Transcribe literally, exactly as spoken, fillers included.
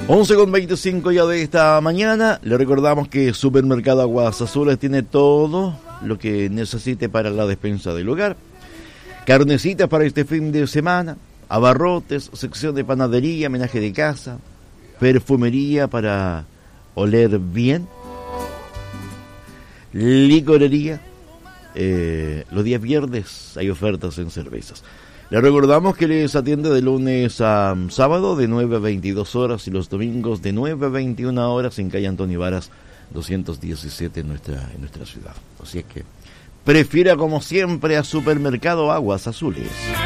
once con veinticinco ya de esta mañana. Le recordamos que Supermercado Aguas Azules tiene todo lo que necesite para la despensa del hogar. Carnecitas para este fin de semana, abarrotes, sección de panadería, menaje de casa, perfumería para oler bien, licorería. Eh, los días viernes hay ofertas en cervezas. Les recordamos que les atiende de lunes a sábado de nueve a veintidós horas y los domingos de nueve a veintiuna horas en calle Antonio Varas doscientos diecisiete en nuestra, en nuestra ciudad. Así es que prefiera como siempre a Supermercado Aguas Azules.